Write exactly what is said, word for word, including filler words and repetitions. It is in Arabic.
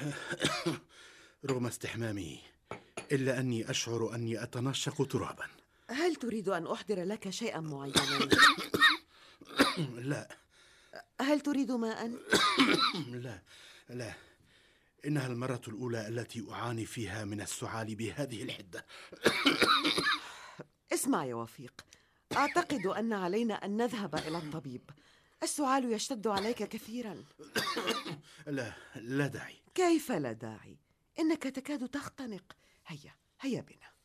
رغم استحمامي إلا أني أشعر أني أتنشق ترابا. هل تريد أن أحضر لك شيئا معينا؟ لا. هل تريد ماء؟ لا لا، إنها المرة الأولى التي أعاني فيها من السعال بهذه الحدة. اسمع يا وفيق، أعتقد أن علينا أن نذهب إلى الطبيب. السعال يشتد عليك كثيرا. لا لا داعي. كيف لا داعي؟ إنك تكاد تختنق. هيا هيا بنا.